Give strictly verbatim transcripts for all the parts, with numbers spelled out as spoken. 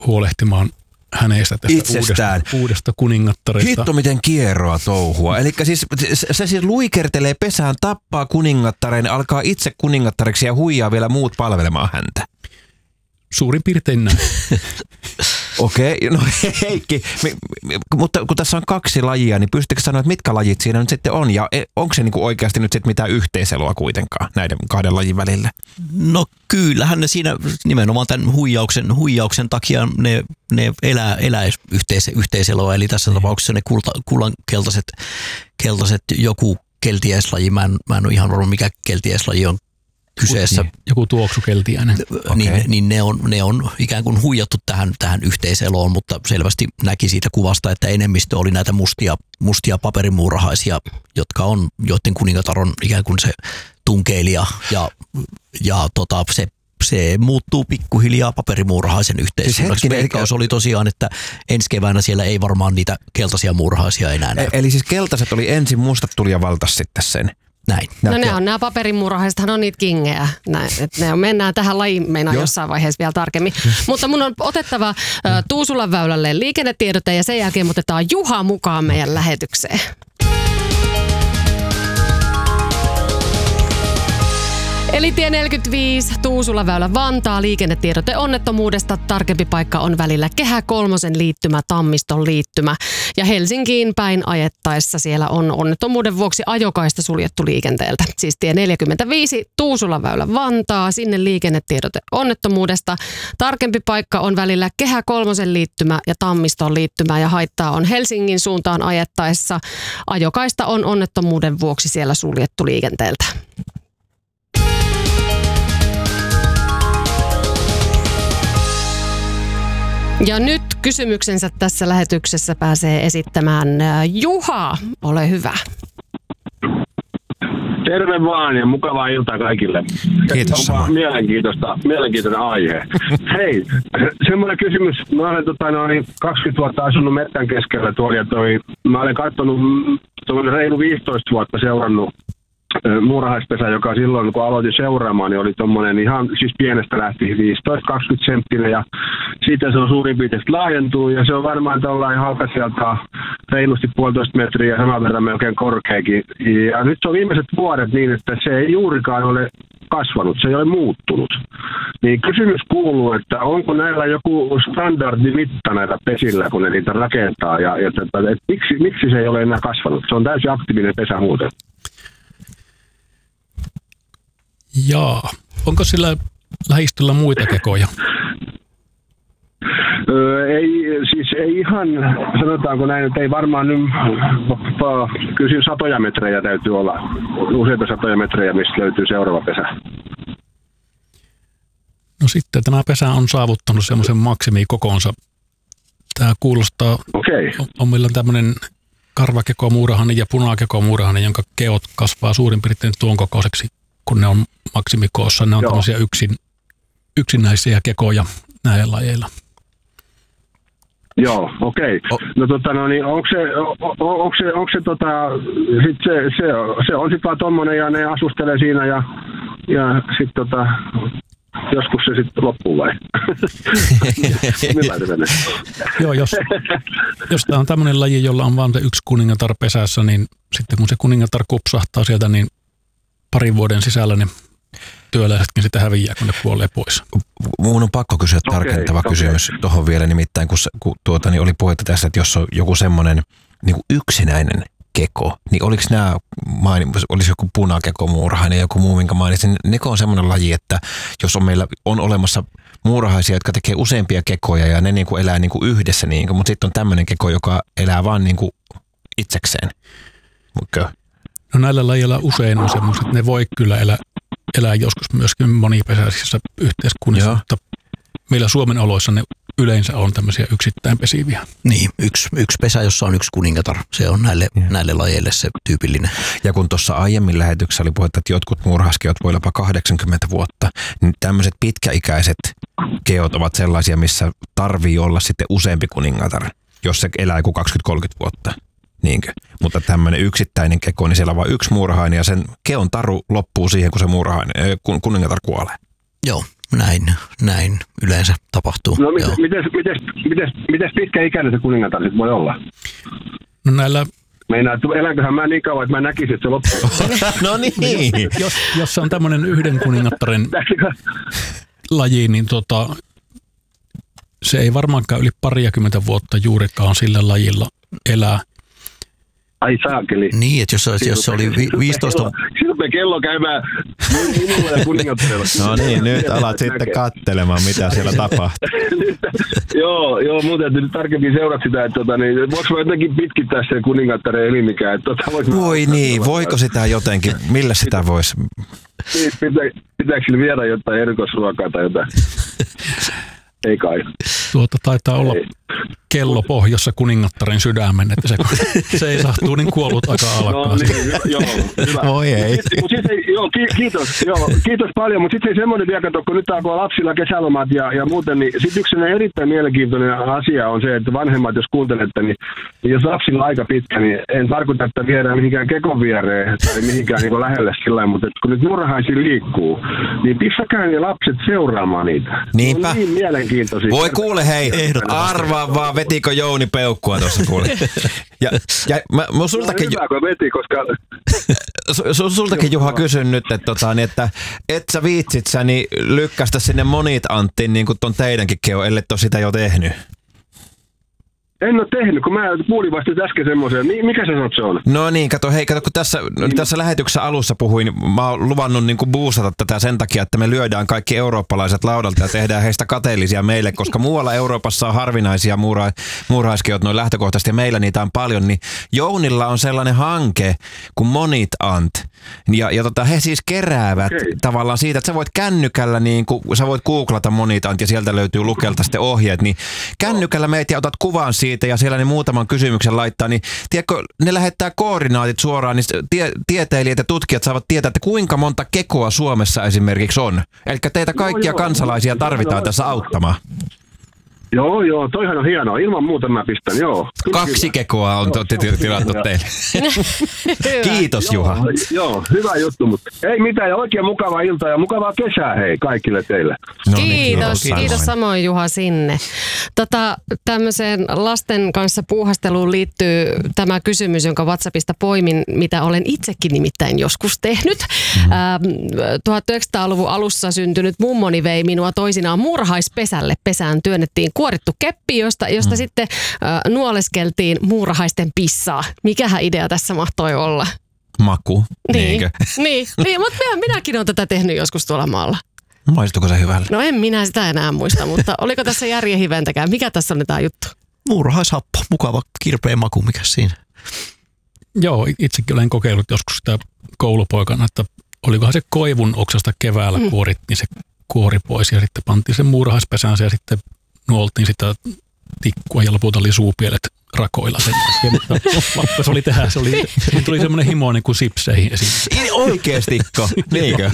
huolehtimaan hänestä tästä itsestään. Uudesta, uudesta kuningattaresta. Hitto miten kieroa touhua. Eli siis se siis luikertelee pesään, tappaa kuningattareen, alkaa itse kuningattareksi ja huijaa vielä muut palvelemaan häntä. Suurin piirtein näin. Okei, okay, no Heikki, mi, mi, mutta kun tässä on kaksi lajia, niin pystytkö sanoa, että mitkä lajit siinä nyt sitten on? Ja onko se niinku oikeasti nyt sitten mitään yhteiseloa kuitenkaan näiden kahden lajin välillä? No kyllähän ne siinä nimenomaan tämän huijauksen, huijauksen takia ne, ne elää, elää yhteis, yhteiseloa. Eli tässä tapauksessa ne kulta, kullan keltaiset, keltaiset joku keltiäislaji, mä en, mä en ole ihan varma mikä keltiäislaji on kyseessä. Joku tuoksukeltiäinen. Okay. Niin, niin ne, on, ne on ikään kuin huijattu tähän, tähän yhteiseloon, mutta selvästi näki siitä kuvasta, että enemmistö oli näitä mustia, mustia paperimuurahaisia, jotka on, joiden kuningatar on ikään kuin se tunkeilija ja, ja tota, se, se muuttuu pikkuhiljaa paperimuurahaisen yhteiskunnaksi. Siis veikkaus oli tosiaan, että ensi keväänä siellä ei varmaan niitä keltaisia muurahaisia enää näy. Eli siis keltaiset oli ensin, mustat tuli ja valtas sitten sen. Näin. No ne on nämä paperimuurahaisethan on niitä kingejä. Näin, että ne on, mennään tähän lajiin meinaan jossain vaiheessa vielä tarkemmin. Mutta mun on otettava uh, Tuusulan väylälle liikennetiedote ja sen jälkeen otetaan Juha mukaan meidän lähetykseen. Eli tie neljäkymmentäviisi, Tuusulan väylä Vantaa, liikennetiedote onnettomuudesta. Tarkempi paikka on välillä Kehä kolmosen liittymä, Tammiston liittymä. Ja Helsinkiin päin ajettaessa siellä on onnettomuuden vuoksi ajokaista suljettu liikenteeltä. Siis tie neljäkymmentäviisi, Tuusulan väylä Vantaa, sinne liikennetiedote onnettomuudesta. Tarkempi paikka on välillä Kehä kolmosen liittymä ja Tammiston liittymä. Ja haittaa on Helsingin suuntaan ajettaessa. Ajokaista on onnettomuuden vuoksi siellä suljettu liikenteeltä. Ja nyt kysymyksensä tässä lähetyksessä pääsee esittämään Juha. Ole hyvä. Terve vaan ja mukavaa iltaa kaikille. Kiitos. Onpa mielenkiintoista, mielenkiintoinen aihe. Hei, semmoinen kysymys. Mä olen tota, noin kaksikymmentä vuotta asunut metsän keskellä tuolla ja toi, mä olen katsonut reilu viisitoista vuotta seurannut muurahaispesä, joka silloin kun aloitin seuraamaan, niin oli tommonen ihan, siis pienestä lähti viisitoista kaksikymmentä senttinen ja siitä se on suurin piirtein laajentuu ja se on varmaan tuollainen halkasijalta reilusti puolitoista metriä ja saman verran melkein korkeakin. Ja nyt se on viimeiset vuodet niin, että se ei juurikaan ole kasvanut, se ei ole muuttunut. Niin kysymys kuuluu, että onko näillä joku standardimitta näitä pesillä, kun ne niitä rakentaa ja, ja että, että miksi, miksi se ei ole enää kasvanut? Se on täysin aktiivinen pesä muuten. Jaa. Onko sillä lähistöllä muita kekoja? Öö, ei, siis ei ihan, sanotaanko näin, että ei varmaan nyt, kyllä siinä satoja metrejä täytyy olla, useita satoja metrejä, mistä löytyy seuraava pesä. No sitten tämä pesä on saavuttanut semmoisen maksimikokonsa. Tämä kuulostaa, Okei. on, on meillä tämmöinen karvakekomuurahainen ja punakekomuurahainen, jonka keot kasvaa suurin piirtein tuon kokoiseksi, kun ne on maksimikoossa. Ne on tämmöisiä yksin, yksinäisiä kekoja näillä lajeilla. Joo, okei. Okay. No tota no niin, onko se, onko se, onko se tota, sit se, se, se on sitten vaan tommonen ja ne asustelee siinä ja, ja sitten tota, joskus se sitten loppuu vai? Millainen menee? Joo, jos, jos tämä on tämmöinen laji, jolla on vain se yksi kuningatar pesässä, niin sitten kun se kuningatar kupsahtaa sieltä, niin parin vuoden sisällä ne työläisetkin sitä häviää, kun ne kuolee pois. Mun on pakko kysyä tarkentava okay, kysymys okay. tuohon vielä, nimittäin kun, kun tuota, niin oli puhetta tässä, että jos on joku semmoinen niin kuin yksinäinen keko, niin oliko nämä, olisi joku punakeko, muurahainen ja joku muu, minkä mainitsin, neko on semmoinen laji, että jos on meillä on olemassa muurahaisia, jotka tekee useampia kekoja ja ne niin kuin elää niin kuin yhdessä, niin kuin, mutta sitten on tämmöinen keko, joka elää vaan niin kuin itsekseen. Okay. No näillä lajilla usein on semmoiset, että ne voi kyllä elää, elää joskus myöskin monipesäisissä yhteiskunnissa, Joo. mutta meillä Suomen oloissa ne yleensä on tämmöisiä yksittäin pesiviä. Niin, yksi, yksi pesä, jossa on yksi kuningatar. Se on näille, näille lajeille se tyypillinen. Ja kun tuossa aiemmin lähetyksessä oli puhetta, että jotkut muurahaiskeot voi jopa kahdeksankymmentä vuotta, niin tämmöiset pitkäikäiset keot ovat sellaisia, missä tarvii olla sitten useampi kuningatar, jos se elää joku kaksikymmentä kolmekymmentä vuotta. Niinkö? Mutta tämmöinen yksittäinen keko, niin siellä on vain yksi muurahainen ja sen keon taru loppuu siihen, kun se muurahainen, kuningatar kuolee. Joo, näin, näin yleensä tapahtuu. No mites, mites, mites, mites, mites pitkä ikäinen se kuningatar sitten voi olla? No näillä... Meinaa, että elänköhän mä niin kauan, että mä näkisin, että se loppuu. No niin. Jos, jos se on tämmöinen yhden kuningattaren laji, niin tota, se ei varmaankaan yli pariakymmentä vuotta juurikaan sillä lajilla elää. Ai saakeli. Niin, että jos, jos se oli vi, viisitoista... Silloin kello käymään minulla ja kuningattarella. No niin, nyt alat sitten katselemaan, mitä siellä tapahtuu. Joo, joo, muuten täytyy nyt tarkemmin seurata sitä, että tota, niin, voiko mä jotenkin pitkittää sen kuningattaren elinikään? Tota, voi niin, voiko sitä jotenkin, millä sitä voisi? Niin, pitää, pitääkö sillä viedä jotain erikoisruokaa tai jotain? Ei kai. Tuota taitaa olla ei. Kello pohjassa kuningattaren sydämen, että se, se ei sahtuu niin kuollut aika alkaa. No niin, joo, hyvä. Oi ei. Mut sit, joo, ki, kiitos, joo, kiitos paljon, mutta sitten semmoinen vielä, kun nyt alkoi lapsilla kesälomat ja, ja muuten, niin sitten yksi erittäin mielenkiintoinen asia on se, että vanhemmat, jos kuuntelette, niin, niin jos lapsilla aika pitkä, niin en tarkoita, että viedään mihinkään kekon viereen tai mihinkään niin lähelle sillä mutta että kun nyt murhaisia liikkuu, niin pistäkää ne lapset seuraamaan niitä. Niinpä. On niin mielenkiintoisia. Voi kuule hei, arvaa vaan vetikö Jouni peukkua tuossa kuule. Ja, ja mä, mä sultakin, no, hyvä, kun veti, koska... su, sultakin Juha kysyn nyt, että, tota, niin, että et sä viitsit sä niin lykkästä sinne monit Anttiin niin kuin ton teidänkin keo, ellei ole sitä jo tehnyt. En ole tehnyt, kun mä kuulin vasta äsken semmoisen. Mikä sä sanot se on? No niin, kato, hei, kato, kun tässä, niin. tässä lähetyksessä alussa puhuin, mä oon luvannut niin kuin boostata tätä sen takia, että me lyödään kaikki eurooppalaiset laudalta ja tehdään heistä kateellisia meille, koska muualla Euroopassa on harvinaisia muura, muurahaiskeot noin lähtökohtaisesti ja meillä niitä on paljon, niin Jounilla on sellainen hanke kuin Monit Ant. Ja, ja tota, he siis keräävät okay. tavallaan siitä, että sä voit kännykällä, niin kuin, sä voit googlata Monit Ant ja sieltä löytyy lukelta sitten ohjeet, niin kännykällä meitä ja otat kuvan siitä ja siellä ne muutaman kysymyksen laittaa, niin tiedätkö, ne lähettää koordinaatit suoraan, niin tie, tieteilijät ja tutkijat saavat tietää, että kuinka monta kekoa Suomessa esimerkiksi on. Eli teitä kaikkia no, kansalaisia tarvitaan tässä auttamaan. Joo, joo, toihan on hienoa. Ilman muuta mä pistän, joo. Kyllä, Kaksi kyllä. kekoa on joo, t- tilattu joo. teille. Kiitos joo, Juha. Joo, hyvä juttu, mutta ei mitään ja oikein mukavaa iltaa ja mukavaa kesää hei kaikille teille. No niin, kiitos, kiitos, kiitos samoin Juha sinne. Tota, tämmöiseen lasten kanssa puuhasteluun liittyy tämä kysymys, jonka WhatsAppista poimin, mitä olen itsekin nimittäin joskus tehnyt. Mm-hmm. Ähm, tuhatyhdeksänsataaluvun alussa syntynyt mummoni vei minua toisinaan muurahaispesälle. Pesään työnnettiin kuorittu keppi, josta, josta mm. sitten äh, nuoleskeltiin muurahaisten pissaa. Mikähän idea tässä mahtoi olla? Maku, niin, niinkö? Niin, niin mutta minäkin olen tätä tehnyt joskus tuolla maalla. Maistuiko se hyvälle? No en minä sitä enää muista, mutta oliko tässä järjen hiventäkään? Mikä tässä on tämä juttu? Muurahaishappo, mukava kirpeä maku, mikä siinä? Joo, itsekin olen kokeillut joskus sitä koulupoikana, että olikohan se koivun oksasta keväällä mm. kuorittiin se kuori pois ja sitten pantiin sen muurahaispesään ja sitten nuoltiin sitä tikkua ja lopulta oli suupielet rakoilla sen jälkeen, mutta se oli tehdä, se oli, tuli semmoinen himo niin kuin sipseihin esiin. Oikeestikko, niinkö?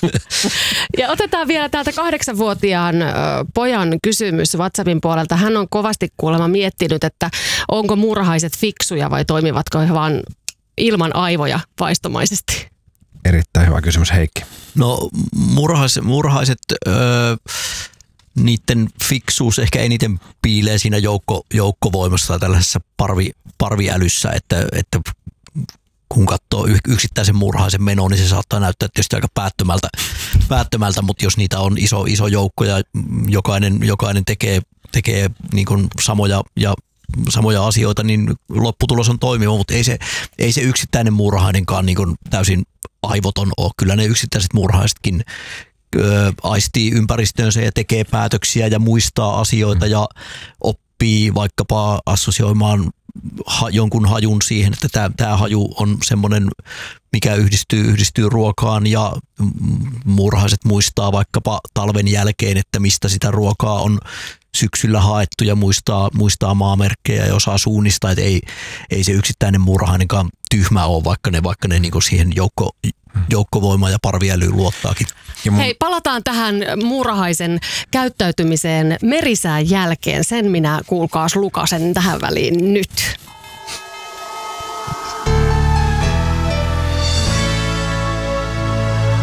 Ja otetaan vielä täältä kahdeksanvuotiaan pojan kysymys WhatsAppin puolelta. Hän on kovasti kuulemma miettinyt, että onko muurahaiset fiksuja vai toimivatko he vaan ilman aivoja vaistomaisesti? Erittäin hyvä kysymys, Heikki. No muurahais, muurahaiset... Öö, niiden fiksuus ehkä eniten piilee siinä joukko, joukkovoimassa tai tällaisessa parvi, parviälyssä, että, että kun katsoo yksittäisen murhaisen menoon, niin se saattaa näyttää tietysti aika päättömältä, päättömältä mutta jos niitä on iso, iso joukko ja jokainen, jokainen tekee, tekee niin kuin samoja, ja, samoja asioita, niin lopputulos on toimiva, mutta ei se, ei se yksittäinen murhainenkaan niin kuin täysin aivoton ole. Kyllä ne yksittäiset murhaisetkin Ö, aistii ympäristöönsä ja tekee päätöksiä ja muistaa asioita ja oppii vaikkapa assosioimaan ha, jonkun hajun siihen, että tämä haju on semmoinen, mikä yhdistyy, yhdistyy ruokaan ja muurahaiset muistaa vaikkapa talven jälkeen, että mistä sitä ruokaa on syksyllä haettu ja muistaa, muistaa maamerkkejä ja osaa suunnistaa, että ei, ei se yksittäinen muurahainenkaan tyhmä ole, vaikka ne, vaikka ne niinku siihen joukko, joukkovoimaan ja parviälyyn luottaakin. Mun... Hei, palataan tähän muurahaisen käyttäytymiseen merisään jälkeen. Sen minä kuulkaas lukasen tähän väliin nyt. Kello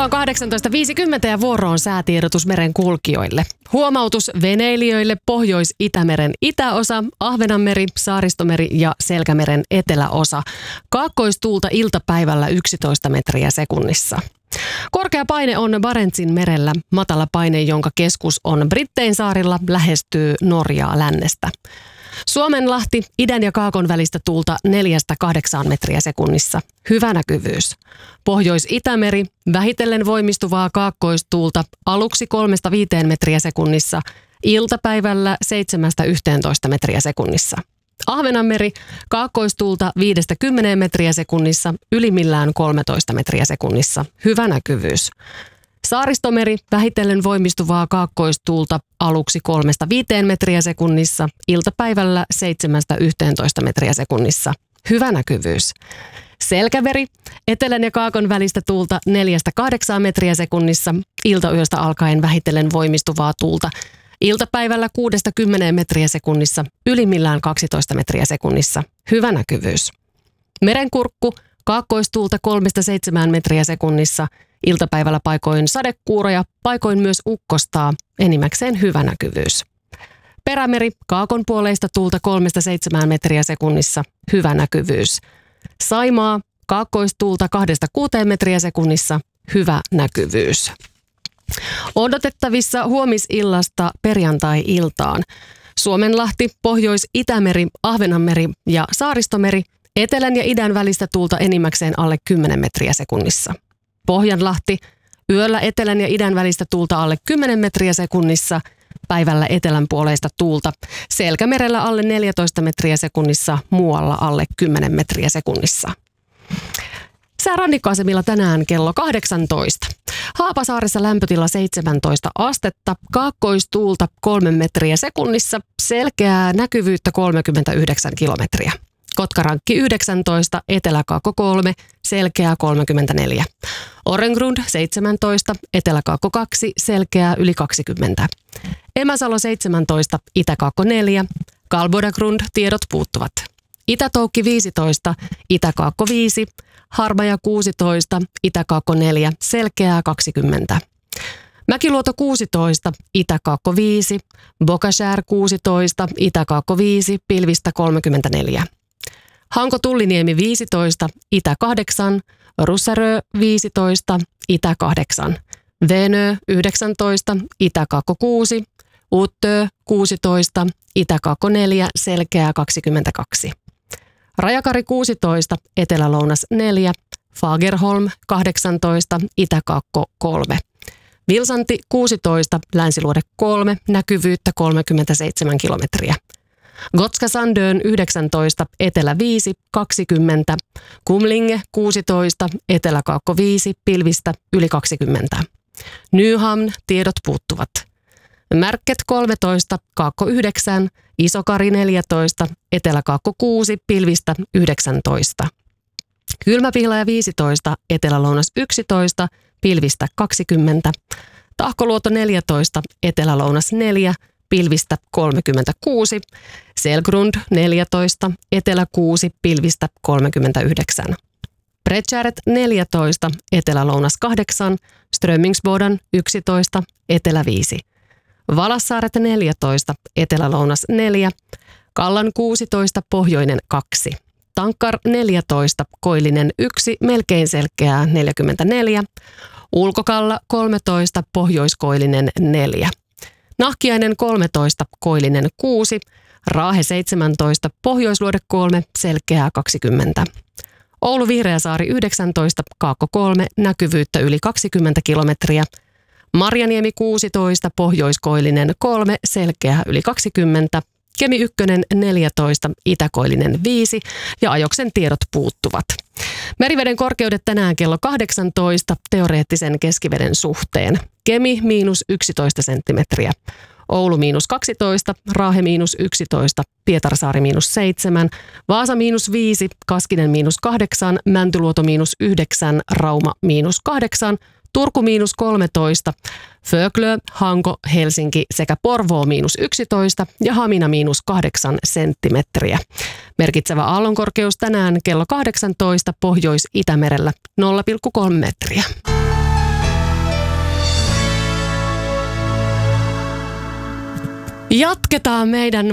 on kahdeksantoista viisikymmentä ja vuoro on säätiedotus meren kulkijoille. Huomautus veneilijöille Pohjois-Itämeren itäosa, Ahvenanmeri, Saaristomeri ja Selkämeren eteläosa. Kaakkoistuulta iltapäivällä yksitoista metriä sekunnissa. Korkea paine on Barentsin merellä. Matala paine, jonka keskus on Brittein saarilla, lähestyy Norjaa lännestä. Suomenlahti, idän ja kaakon välistä tuulta neljästä kahdeksaan metriä sekunnissa. Hyvä näkyvyys. Pohjois-Itämeri, vähitellen voimistuvaa kaakkoistuulta aluksi kolmesta viiteen metriä sekunnissa, iltapäivällä seitsemästä yhteentoista metriä sekunnissa. Ahvenanmeri, kaakkoistuulta viidestä kymmeneen metriä sekunnissa, ylimmillään kolmetoista metriä sekunnissa. Hyvä näkyvyys. Saaristomeri, vähitellen voimistuvaa kaakkoistuulta aluksi kolmesta viiteen metriä sekunnissa, iltapäivällä seitsemästä yhteentoista metriä sekunnissa. Hyvä näkyvyys. Selkämeri, etelän ja kaakon välistä tuulta neljästä kahdeksaan metriä sekunnissa, iltayöstä alkaen vähitellen voimistuvaa tuulta. Iltapäivällä kuudesta kymmeneen metriä sekunnissa, ylimmillään kaksitoista metriä sekunnissa. Hyvä näkyvyys. Merenkurkku, kaakkoistuulta kolmesta seitsemään metriä sekunnissa, iltapäivällä paikoin sadekuuroja, paikoin myös ukkostaa, enimmäkseen hyvä näkyvyys. Perämeri, kaakon puoleista tuulta kolmesta seitsemään metriä sekunnissa, hyvä näkyvyys. Saimaa, kaakkoistuulta kahdesta kuuteen metriä sekunnissa, hyvä näkyvyys. Odotettavissa huomisillasta perjantai-iltaan. Suomenlahti, Pohjois-Itämeri, Ahvenanmeri ja Saaristomeri, etelän ja idän välistä tuulta enimmäkseen alle kymmenen metriä sekunnissa. Pohjanlahti, yöllä etelän ja idän välistä tuulta alle kymmenen metriä sekunnissa, päivällä etelän puoleista tuulta. Selkämerellä alle neljätoista metriä sekunnissa, muualla alle kymmenen metriä sekunnissa. Sää rannikkoasemilla tänään kello kahdeksantoista. Haapasaaressa lämpötila seitsemäntoista astetta, kaakkoistuulta kolme metriä sekunnissa, selkeää näkyvyyttä kolmekymmentäyhdeksän kilometriä. Kotkarankki yhdeksäntoista, eteläkaakko kolme, selkeää kolmekymmentäneljä. Orengrund seitsemäntoista, eteläkaakko kaksi, selkeää yli kaksikymmentä. Emäsalo seitsemäntoista, itäkaakko neljä, Kalbodagrund tiedot puuttuvat. Itätoukki viisitoista, itäkaakko viisi, Harmaja kuusitoista, itäkaakko neljä, selkeää kaksikymmentä. Mäkiluoto kuusitoista, itäkaakko viisi, Bokashär kuusitoista, itäkaakko viisi, pilvistä kolmekymmentäneljä. Hanko Tulliniemi viisitoista, itä kahdeksan, Russarö viisitoista, itä kahdeksan, Venö yhdeksäntoista, itäkaakko kuusi, Uttö kuusitoista, itäkaakko neljä, selkeää kaksikymmentäkaksi. Rajakari kuusitoista, etelälounas neljä, Fagerholm kahdeksantoista, itäkaakko kolme. Vilsanti kuusitoista, länsiluode kolme, näkyvyyttä kolmekymmentäseitsemän kilometriä. Gotska Sandön yhdeksäntoista, etelä viisi, kaksikymmentä. Kumlinge kuusitoista, eteläkaakko viisi, pilvistä yli kaksikymmentä. Nyhamn tiedot puuttuvat. Märket kolmetoista, kaakko yhdeksän, Isokari neljätoista, eteläkaakko kuusi, pilvistä yhdeksäntoista. Kylmäpihlaja viisitoista, etelälounas yksitoista, pilvistä kaksikymmentä. Tahkoluoto neljätoista, etelälounas neljä, pilvistä kolmekymmentäkuusi. Selgrund neljätoista, etelä kuusi, pilvistä kolmekymmentäyhdeksän. Bredtjäret neljätoista, etelälounas kahdeksan, Strömmingsboden yksitoista, etelä viisi. Valassaaret neljätoista, etelälounas neljä, Kallan kuusitoista, pohjoinen kaksi. Tankkar neljätoista, koillinen yksi, melkein selkeää neljäkymmentäneljä. Ulkokalla kolmetoista, pohjoiskoillinen neljä. Nahkiainen kolmetoista, koillinen kuusi. Raahe seitsemäntoista, pohjoisluode kolme, selkeää kaksikymmentä. Oulu Vihreäsaari yhdeksäntoista, kaakko kolme, näkyvyyttä yli kaksikymmentä kilometriä. Marjaniemi kuusitoista, pohjoiskoillinen kolme, selkeää yli kaksikymmentä. Kemi ykkönen neljätoista, itäkoillinen viisi ja ajoksen tiedot puuttuvat. Meriveden korkeudet tänään kello kahdeksantoista teoreettisen keskiveden suhteen. Kemi miinus yksitoista senttimetriä. Oulu miinus kaksitoista, Raahe miinus yksitoista, Pietarsaari miinus seitsemän, Vaasa miinus viisi, Kaskinen miinus kahdeksan, Mäntyluoto miinus yhdeksän, Rauma miinus kahdeksan, Turku miinus kolmetoista, Föglö, Hanko, Helsinki sekä Porvoo miinus yksitoista ja Hamina miinus kahdeksan senttimetriä. Merkitsevä aallonkorkeus tänään kello kahdeksantoista Pohjois-Itämerellä nolla pilkku kolme metriä. Jatketaan meidän